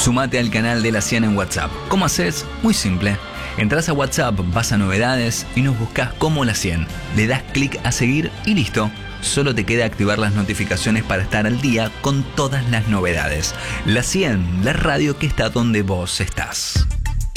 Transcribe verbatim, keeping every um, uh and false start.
Sumate al canal de La cien en WhatsApp. ¿Cómo haces? Muy simple. Entrás a WhatsApp, vas a novedades y nos buscas como La cien. Le das clic a seguir y listo. Solo te queda activar las notificaciones para estar al día con todas las novedades. La cien, la radio que está donde vos estás.